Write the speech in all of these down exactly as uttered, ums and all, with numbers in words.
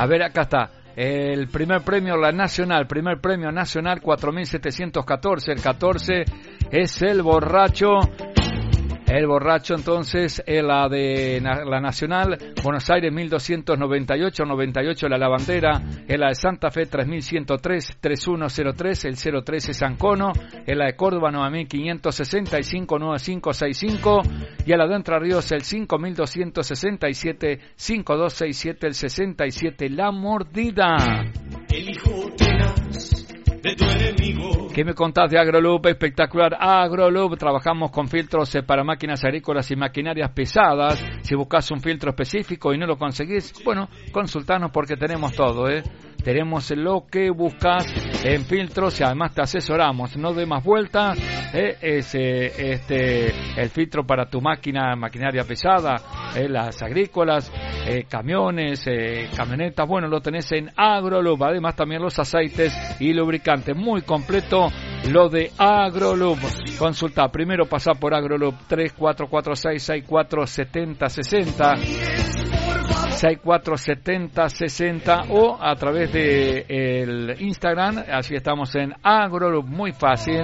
A ver, acá está. El primer premio, la nacional, primer premio nacional, cuatro mil setecientos catorce. El catorce es el borracho. El borracho, entonces, es la de la nacional, Buenos Aires mil doscientos noventa y ocho, noventa y ocho la lavandera, es la de Santa Fe tres mil ciento tres, treinta y uno cero tres, el cero tres es Ancono, es la de Córdoba nueve mil quinientos sesenta y cinco, noventa y cinco sesenta y cinco, y a la de Entre Ríos el cinco mil doscientos sesenta y siete, cincuenta y dos sesenta y siete, el sesenta y siete, La Mordida. El hijo tenaz de tu enemigo. ¿Qué me contás de AgroLoop? Espectacular. AgroLoop, trabajamos con filtros eh, para máquinas agrícolas y maquinarias pesadas. Si buscas un filtro específico y no lo conseguís, bueno, consultanos porque tenemos todo, ¿eh? Tenemos lo que buscas en filtros y además te asesoramos. No dé más vueltas. ¿eh? Es eh, este el filtro para tu máquina, maquinaria pesada, ¿eh? Las agrícolas, eh, camiones, eh, camionetas. Bueno, lo tenés en AgroLoop. Además también los aceites y lubricantes. Muy completo lo de AgroLoop. Consulta. Primero pasá por AgroLoop tres cuatro cuatro seis, seis cuatro siete cero, seis cero. seis cuatro siete cero, sesenta o a través de el Instagram, así estamos en AgroLoop, muy fácil.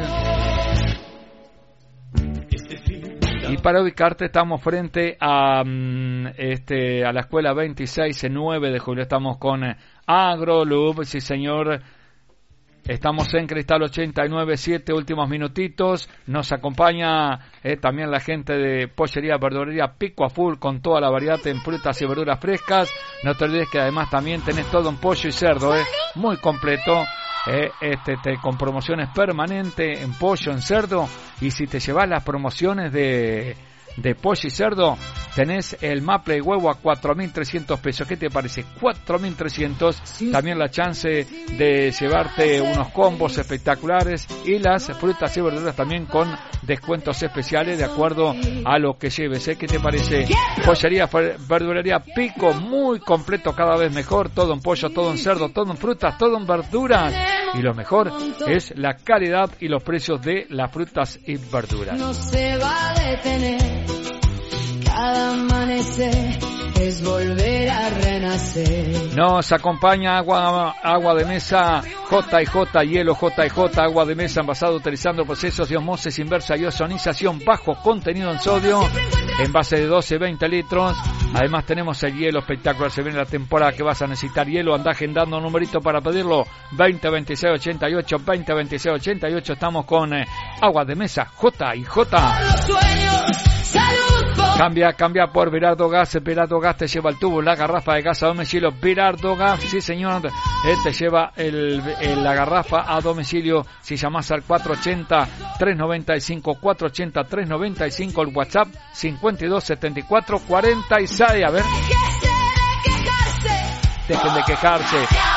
Y para ubicarte estamos frente a este a la escuela veintiséis, nueve de julio, estamos con AgroLoop, sí señor. Estamos en Cristal ochenta y nueve siete, últimos minutitos. Nos acompaña eh, también la gente de Pollería, Verdulería Pico a Full con toda la variedad en frutas y verduras frescas. No te olvides que además también tenés todo en pollo y cerdo, eh, muy completo. Eh, este, te, con promociones permanentes en pollo, en cerdo. Y si te llevas las promociones de... de pollo y cerdo, tenés el maple y huevo a cuatro mil trescientos pesos. ¿Qué te parece? cuatro mil trescientos. También la chance de llevarte unos combos espectaculares y las frutas y verduras también con descuentos especiales de acuerdo a lo que lleves. ¿eh? ¿Qué te parece? Pollería, verdulería Pico, muy completo, cada vez mejor. Todo en pollo, todo en cerdo, todo en frutas, todo en verduras. Y lo mejor es la calidad y los precios de las frutas y verduras. No se va a detener. Cada amanecer es volver a renacer. Nos acompaña agua, agua de mesa J y J, hielo J y J, agua de mesa envasado utilizando procesos de osmosis inversa y ozonización, bajo contenido en sodio, envase de doce, veinte litros. Además tenemos el hielo espectacular, se viene la temporada que vas a necesitar hielo, anda agendando un numerito para pedirlo, veinte veintiséis ochenta y ocho, veinte veintiséis ochenta y ocho, estamos con eh, agua de mesa J y J. Cambia, cambia por Virardo Gas. Virardo Gas te lleva el tubo, la garrafa de gas a domicilio. Virardo Gas, sí señor, eh, te lleva el, el, la garrafa a domicilio. Si llamas al cuatro ochenta, tres noventa y cinco, cuatro ochenta, tres noventa y cinco, el WhatsApp cincuenta y dos setenta y cuatro cuarenta y seis. A ver, dejen de quejarse.